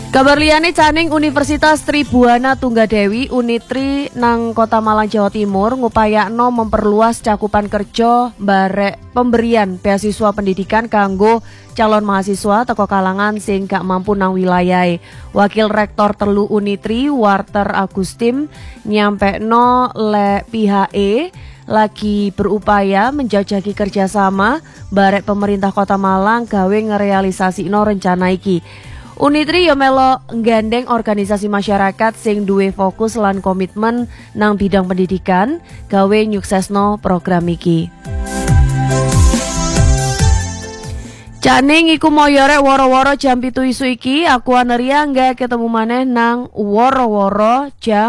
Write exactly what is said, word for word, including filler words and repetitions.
Kabar liyane caning Universitas Tribuana Tunggadewi Unitri nang Kota Malang Jawa Timur ngupayakno memperluas cakupan kerja barek pemberian beasiswa pendidikan kanggo calon mahasiswa teko kalangan sing gak mampu nang wilayahe. Wakil Rektor telu Unitri Walter Agustin nyampekno le pihak E lagi berupaya menjajaki kerjasama barek pemerintah Kota Malang gawe ngerealisasino rencana iki. Unitri yo melo nggandeng organisasi masyarakat sing duwe fokus lan komitmen nang bidang pendidikan gawe nyuksesno program iki. Caning iku moyore woro-woro jam pitu isu iki, aku Aneria nggak ketemu maneh nang woro-woro jam